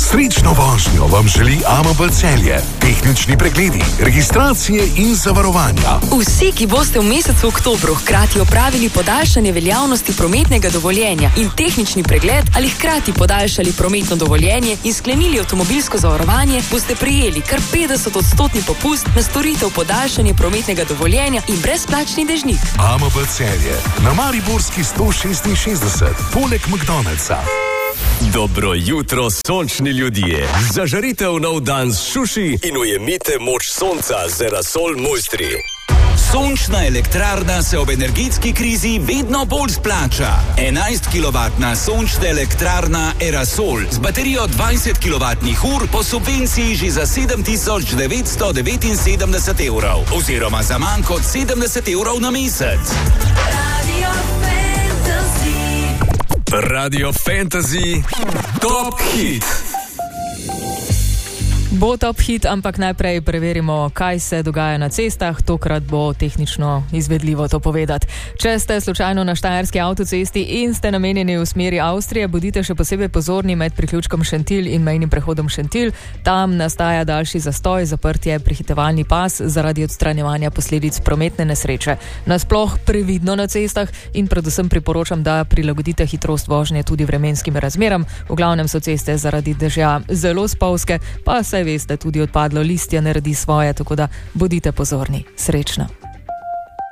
Srečno vožnjo vam želi AMP Celje. Tehnični pregledi, registracije in zavarovanja. Vsi, ki boste v mesecu oktobru hkrati opravili podaljšanje veljavnosti prometnega dovoljenja in tehnični pregled ali hkrati podaljšali prometno dovoljenje in sklenili avtomobilsko zavarovanje, boste prijeli kar 50% popust na storitev podaljšanje prometnega dovoljenja in brezplačni dežnik. AMP Celje, na Mariborski 166, poleg McDonald'sa. Dobro jutro, sončni ljudje. Zažarite v nov dan s Šuši in ujemite moč sonca z Erasol Mojstri. Sončna elektrarna se ob energetski krizi vedno bolj splača. 11-kilovatna sončna elektrarna Erasol z baterijo 20 kWh po subvenciji že za 7.979 evrov oziroma za manj kot 70 evrov na mesec. Radio Fantasy Top Hit. Bo top hit, ampak najprej preverimo, kaj se dogaja na cestah. Tokrat bo tehnično izvedljivo to povedati. Če ste slučajno na štajerski avtocesti in ste namenjeni v smeri Avstrije, bodite še posebej pozorni med priključkom Šentilj in mejnim prehodom Šentilj. Tam nastaja daljši zastoj, zaprt je prehitevalni pas zaradi odstranjevanja posledic prometne nesreče. Nasploh previdno na cestah in predvsem priporočam, da prilagodite hitrost vožnje tudi vremenskim razmeram. V glavnem so ceste zaradi dežja zelo spolzke, pa se veste, tudi odpadlo listje naredi svoje, tako da bodite pozorni. Srečno.